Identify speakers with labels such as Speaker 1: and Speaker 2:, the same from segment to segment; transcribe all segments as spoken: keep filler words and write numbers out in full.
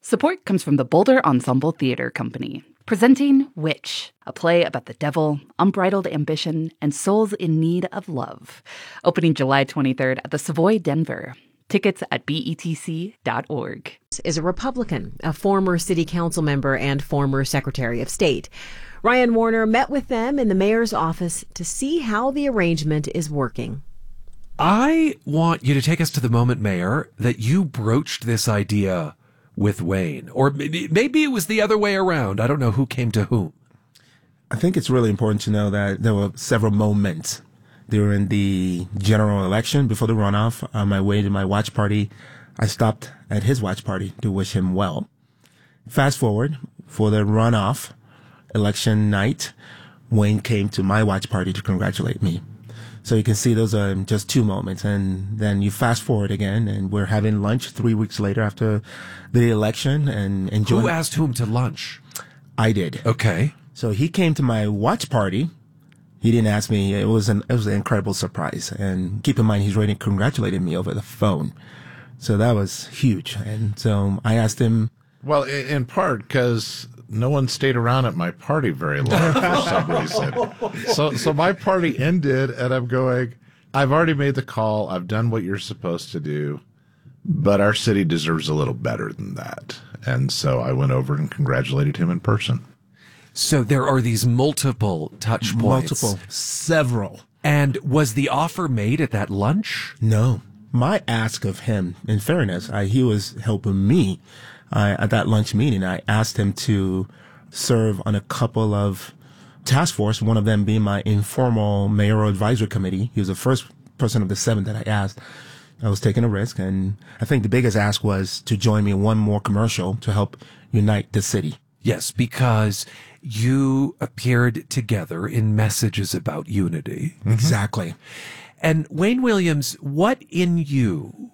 Speaker 1: Support comes from the Boulder Ensemble Theater Company, presenting Witch, a play about the devil, unbridled ambition, and souls in need of love. Opening July twenty-third at the Savoy Denver. Tickets at B E T C dot org.
Speaker 2: Is a Republican, a former city council member and former Secretary of State. Ryan Warner met with them in the mayor's office to see how the arrangement is working.
Speaker 3: I want you to take us to the moment, Mayor, that you broached this idea with Wayne. Or maybe, maybe it was the other way around. I don't know who came to whom.
Speaker 4: I think it's really important to know that there were several moments during the general election before the runoff. On my way to my watch party, I stopped at his watch party to wish him well. Fast forward, for the runoff election night, Wayne came to my watch party to congratulate me. So you can see those are just two moments. And then you fast forward again, and we're having lunch three weeks later after the election and enjoying.
Speaker 3: Who asked whom to lunch?
Speaker 4: I did.
Speaker 3: Okay.
Speaker 4: So he came to my watch party. He didn't ask me. It was an it was an incredible surprise. And keep in mind, he's already congratulated me over the phone. So that was huge. And so I asked him.
Speaker 5: Well, in part because no one stayed around at my party very long for some reason. So, so my party ended, and I'm going, I've already made the call. I've done what you're supposed to do, but our city deserves a little better than that. And so I went over and congratulated him in person.
Speaker 3: So there are these multiple touch points.
Speaker 4: Multiple. Several.
Speaker 3: And was the offer made at that lunch?
Speaker 4: No. My ask of him, in fairness, I, he was helping me. I, at that lunch meeting, I asked him to serve on a couple of task force, one of them being my informal mayoral advisory committee. He was the first person of the seven that I asked. I was taking a risk, and I think the biggest ask was to join me in one more commercial to help unite the city.
Speaker 3: Yes, because you appeared together in messages about unity.
Speaker 4: Mm-hmm. Exactly.
Speaker 3: And Wayne Williams, what in you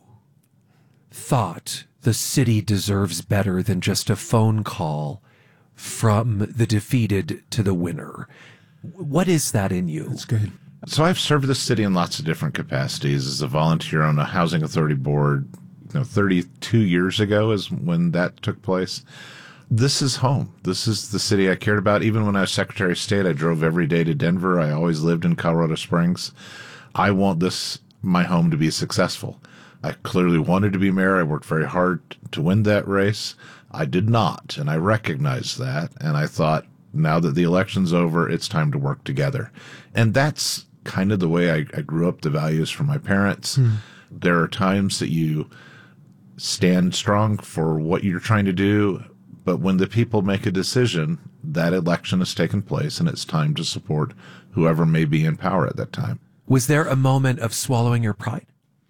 Speaker 3: thought the city deserves better than just a phone call from the defeated to the winner? What is that in you?
Speaker 4: That's good.
Speaker 5: So I've served the city in lots of different capacities as a volunteer on a housing authority board. You know, thirty-two years ago is when that took place. This is home. This is the city I cared about. Even when I was Secretary of State, I drove every day to Denver. I always lived in Colorado Springs. I want this, my home, to be successful. I clearly wanted to be mayor. I worked very hard to win that race. I did not, and I recognized that. And I thought, now that the election's over, it's time to work together. And that's kind of the way I, I grew up, the values from my parents. Hmm. There are times that you stand strong for what you're trying to do, but when the people make a decision, that election has taken place, and it's time to support whoever may be in power at that time.
Speaker 3: Was there a moment of swallowing your pride?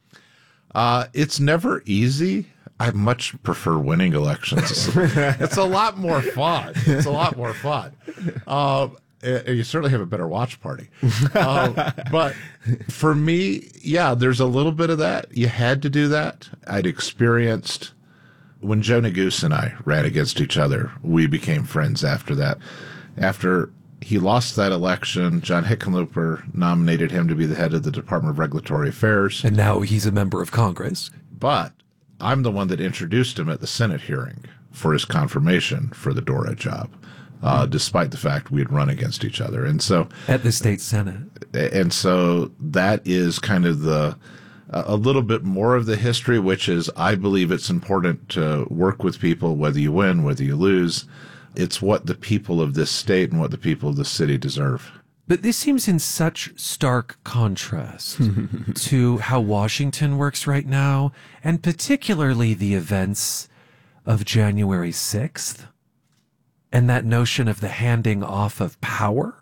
Speaker 5: Uh, it's never easy. I much prefer winning elections. It's a lot more fun. It's a lot more fun. Um, you certainly have a better watch party. Um, but for me, yeah, there's a little bit of that. You had to do that. I'd experienced when Joe Neguse and I ran against each other. We became friends after that. After he lost that election, John Hickenlooper nominated him to be the head of the Department of Regulatory Affairs.
Speaker 3: And now he's a member of Congress.
Speaker 5: But I'm the one that introduced him at the Senate hearing for his confirmation for the DORA job, uh, mm-hmm. despite the fact we had run against each other. And so
Speaker 3: at the state Senate.
Speaker 5: And so that is kind of the a little bit more of the history, which is I believe it's important to work with people, whether you win, whether you lose. It's what the people of this state and what the people of the city deserve.
Speaker 3: But this seems in such stark contrast to how Washington works right now, and particularly the events of January sixth, and that notion of the handing off of power.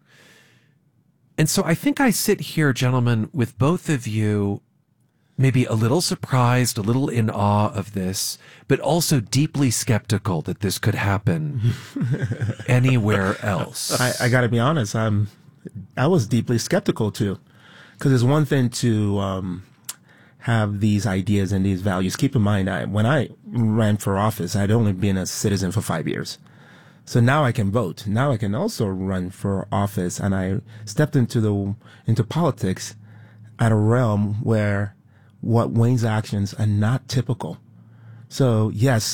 Speaker 3: And so I think I sit here, gentlemen, with both of you, maybe a little surprised, a little in awe of this, but also deeply skeptical that this could happen anywhere else.
Speaker 4: I, I got to be honest. I'm, I was deeply skeptical too, because it's one thing to um, have these ideas and these values. Keep in mind, I, when I ran for office, I'd only been a citizen for five years. So now I can vote. Now I can also run for office, and I stepped into the into politics at a realm where what Wayne's actions are not typical. So yes,